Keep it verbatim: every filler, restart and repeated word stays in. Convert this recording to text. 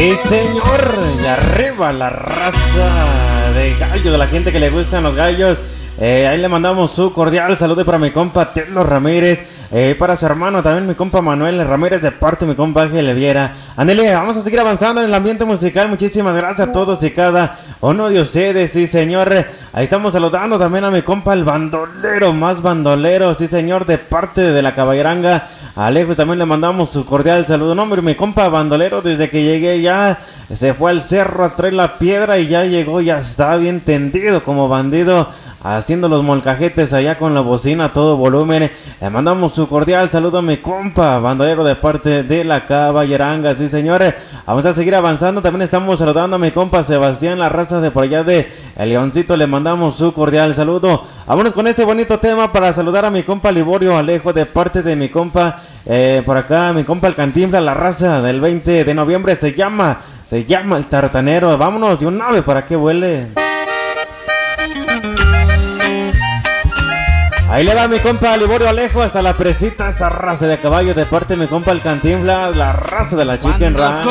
Sí, señor, y arriba la raza de gallo, de la gente que le gustan los gallos. Eh, ahí le mandamos su cordial saludo para mi compa Telo Ramírez, eh, para su hermano también mi compa Manuel Ramírez, de parte de mi compa Ángel Leviera. Ándele, vamos a seguir avanzando en el ambiente musical. Muchísimas gracias a todos y cada uno de ustedes, sí señor. Ahí estamos saludando también a mi compa el bandolero, más bandolero, sí señor, de parte de la Caballeranga. Alejo también le mandamos su cordial saludo. No, hombre, mi compa bandolero desde que llegué ya se fue al cerro a traer la piedra y ya llegó, ya está bien tendido como bandido, haciendo los molcajetes allá con la bocina a todo volumen. Le mandamos su cordial saludo a mi compa bandolero de parte de la Caballeranga, sí señores. Vamos a seguir avanzando. También estamos saludando a mi compa Sebastián, la raza de por allá de El Leoncito. Le mandamos su cordial saludo. Vámonos con este bonito tema para saludar a mi compa Liborio Alejo, de parte de mi compa eh, por acá, mi compa el Cantinflas, la raza del veinte de noviembre. Se llama, se llama el Tartanero. Vámonos de un ave para que vuele. Ahí le va mi compa Liborio Alejo hasta la presita, esa raza de caballo, de parte de mi compa el Cantinflas, la raza de la Chicken Ranch.